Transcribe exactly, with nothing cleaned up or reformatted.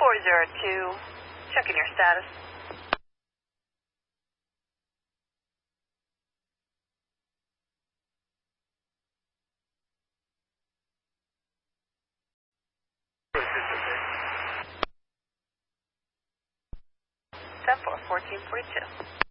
four zero two, checking your status. ten four, fourteen forty-two.